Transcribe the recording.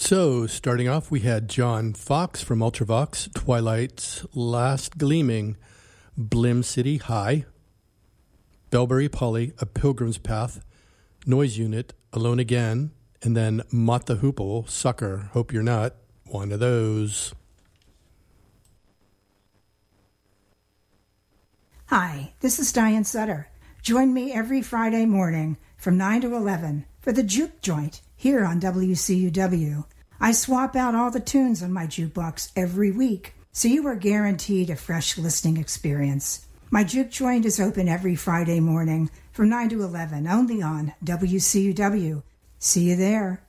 So, starting off, we had John Fox from Ultravox, Twilight's Last Gleaming, Blim City High, Bellberry Polly, A Pilgrim's Path, Noise Unit, Alone Again, and then Mott the Hoople, Sucker, Hope You're Not one of those. Hi, this is Diane Sutter. Join me every Friday morning from 9 to 11 for the Juke Joint here on WCUW. I swap out all the tunes on my jukebox every week, so you are guaranteed a fresh listening experience. My Juke Joint is open every Friday morning from 9 to 11, only on WCUW. See you there.